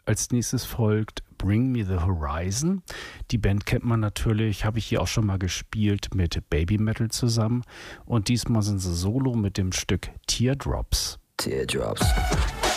Als nächstes folgt Bring Me the Horizon. Die Band kennt man natürlich, habe ich hier auch schon mal gespielt mit Baby Metal zusammen. Und diesmal sind sie solo mit dem Stück Teardrops. Teardrops.